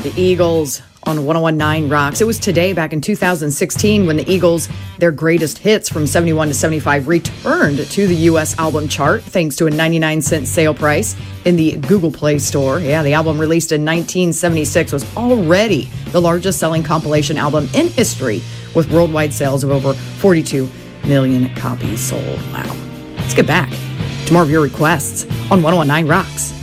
The Eagles on 101.9 Rocks. It was today, back in 2016, when the Eagles, their greatest hits from 71 to 75, returned to the U.S. album chart thanks to a 99-cent sale price in the Google Play Store. Yeah, the album, released in 1976, was already the largest selling compilation album in history, with worldwide sales of over 42 million copies sold. Wow. Let's get back to more of your requests on 101.9 Rocks.